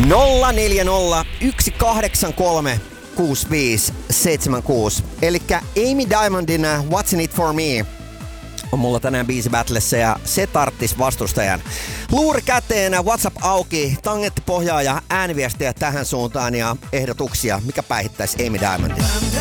040 183 6576. Elikkä Amy Diamondin What's in it for me on mulla tänään biisi battlessa ja se tarttis vastustajan. Luuri käteen, WhatsApp auki, tangetti pohjaa ja ääniviestiä tähän suuntaan ja ehdotuksia, mikä päihittäisi Amy Diamondin.